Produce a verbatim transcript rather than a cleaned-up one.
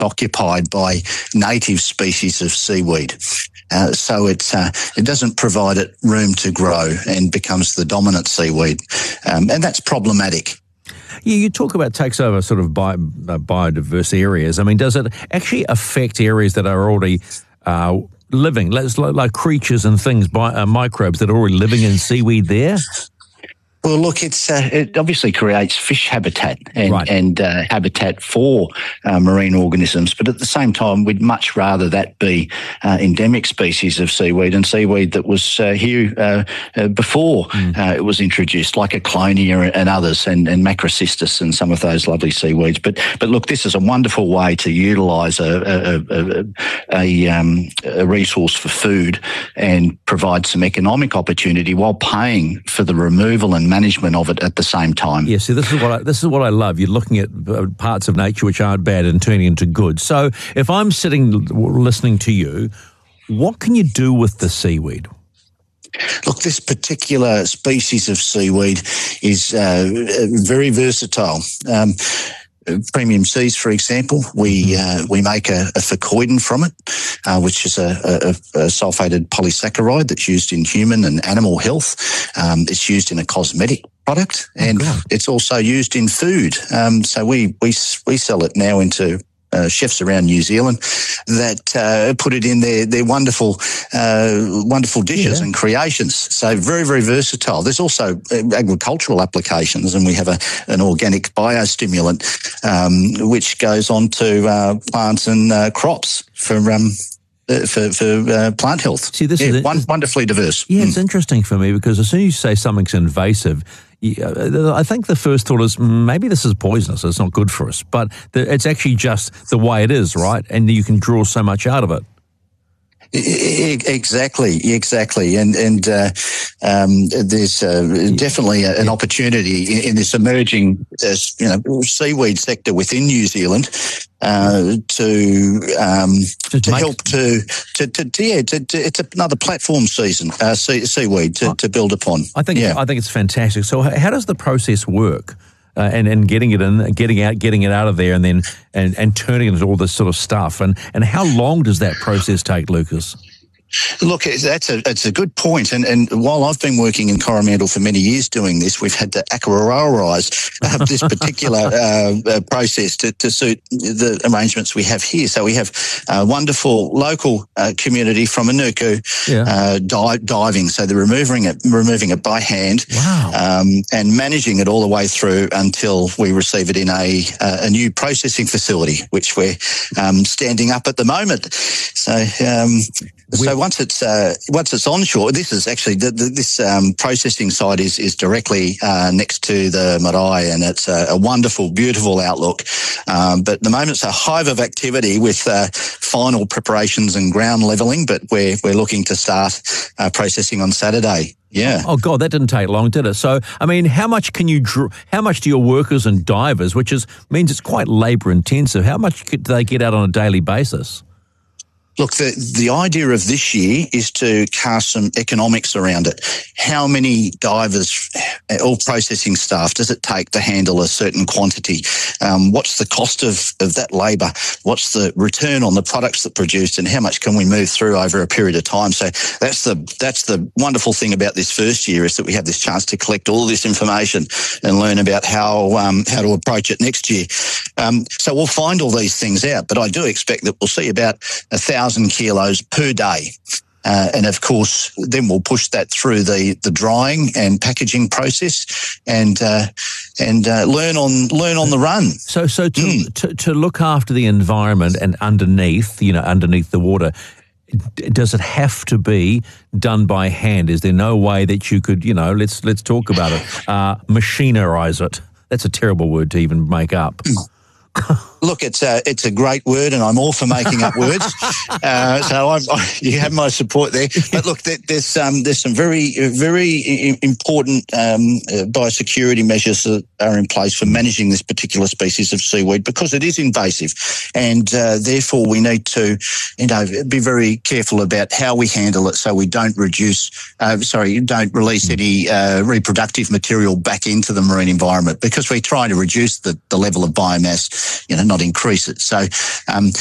occupied by native species of seaweed. Uh, so it's, uh, it doesn't provide it room to grow and becomes the dominant seaweed. Um, and that's problematic. Yeah, you talk about takes over sort of bio, uh, biodiverse areas. I mean, does it actually affect areas that are already uh, living, like, like creatures and things, bi- uh, microbes that are already living in seaweed there? Well, look, it's uh, it obviously creates fish habitat and, right. and uh, habitat for uh, marine organisms, but at the same time, we'd much rather that be uh, endemic species of seaweed and seaweed that was uh, here uh, uh, before mm. uh, it was introduced, like Aclonia and others, and, and Macrocystis and some of those lovely seaweeds. But but look, this is a wonderful way to utilise a a, a, a, um, a resource for food and provide some economic opportunity while paying for the removal and management of it at the same time. Yeah, see, this is what I, this is what I love. You're looking at parts of nature which aren't bad and turning into good. So if I'm sitting listening to you, what can you do with the seaweed? Look, this particular species of seaweed is uh, very versatile. Um, Premium Seas, for example, we uh, we make a, a phacoidin from it, uh, which is a, a, a sulfated polysaccharide that's used in human and animal health. Um, it's used in a cosmetic product, and oh, it's also used in food. Um, so we we we sell it now into Uh, chefs around New Zealand that uh, put it in their their wonderful uh, wonderful dishes yeah. and creations. So very, very versatile. There's also agricultural applications, and we have a an organic biostimulant um, which goes on to uh, plants and uh, crops for um, for, for uh, plant health. See, this yeah, is one, wonderfully diverse. Yeah, mm. it's interesting for me because as soon as you say something's invasive, yeah, I think the first thought is maybe this is poisonous, it's not good for us, but it's actually just the way it is, right? And you can draw so much out of it. Exactly, exactly, and and uh, um, there's uh, definitely a, an opportunity in, in this emerging, uh, you know, seaweed sector within New Zealand uh, to um, to help to to, to, to yeah, to, to, it's another platform season uh, sea, seaweed to, to build upon. I think yeah. I think it's fantastic. So, how does the process work? Uh, and, and getting it in, getting out, getting it out of there, and then and, and turning it into all this sort of stuff. And, and how long does that process take, Lucas? Look, that's a it's a good point. And and while I've been working in Coromandel for many years doing this, we've had to aquarelrise uh, this particular uh, uh, process to, to suit the arrangements we have here. So we have a wonderful local uh, community from Inuku yeah. uh, di- diving. So they're removing it, removing it by hand, wow. um, and managing it all the way through until we receive it in a uh, a new processing facility, which we're um, standing up at the moment. So. Um, So once it's uh, once it's onshore, this is actually the, the, this um, processing site is is directly uh, next to the marae, and it's a, a wonderful, beautiful outlook. Um, but at the moment, it's a hive of activity with uh, final preparations and ground levelling. But we're we're looking to start uh, processing on Saturday. Yeah. Oh God, that didn't take long, did it? So, I mean, how much can you? Dr- how much do your workers and divers, which is means it's quite labour intensive, how much do they get out on a daily basis? Look, the, the idea of this year is to cast some economics around it. How many divers or processing staff does it take to handle a certain quantity? Um, what's the cost of, of that labour? What's the return on the products that produced, and how much can we move through over a period of time? So that's the that's the wonderful thing about this first year, is that we have this chance to collect all this information and learn about how um, how to approach it next year. Um, so we'll find all these things out, but I do expect that we'll see about a thousand kilos per day. Uh, and of course, then we'll push that through the, the drying and packaging process, and uh, and uh, learn on learn on the run. So, so to, mm. to to look after the environment and underneath, you know, underneath the water, does it have to be done by hand? Is there no way that you could, you know, let's let's talk about it, uh, machinerize it? That's a terrible word to even make up. Look, it's a it's a great word, and I'm all for making up words. Uh, so I'm, I, you have my support there. But look, there, there's um, there's some very very important um, uh, biosecurity measures that are in place for managing this particular species of seaweed, because it is invasive, and uh, therefore we need to, you know, be very careful about how we handle it, so we don't reduce, uh, sorry, don't release any uh, reproductive material back into the marine environment, because we're trying to reduce the, the level of biomass, you know, not increase it. So um,